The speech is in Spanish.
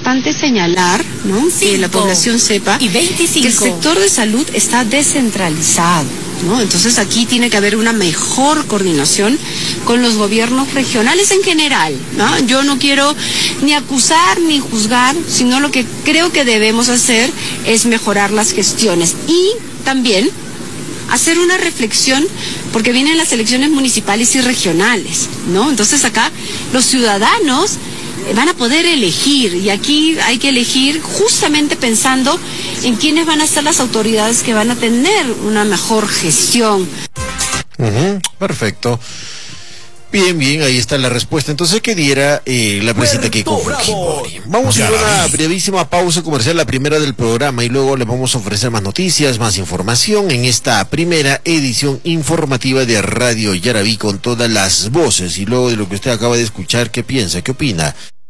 importante señalar, ¿no? Que la población sepa que el sector de salud está descentralizado, ¿no? Entonces aquí tiene que haber una mejor coordinación con los gobiernos regionales en general, ¿no? Yo no quiero ni acusar ni juzgar, sino lo que creo que debemos hacer es mejorar las gestiones y también hacer una reflexión, porque vienen las elecciones municipales y regionales, ¿no? Entonces acá los ciudadanos van a poder elegir, y aquí hay que elegir justamente pensando en quiénes van a ser las autoridades que van a tener una mejor gestión. Perfecto. Bien, ahí está la respuesta. Entonces, ¿qué diera la presidenta Keiko Fujimori? Vamos a hacer una brevísima pausa comercial, la primera del programa, y luego les vamos a ofrecer más noticias, más información en esta primera edición informativa de Radio Yaraví con todas las voces. Y luego de lo que usted acaba de escuchar, ¿qué piensa? ¿Qué opina?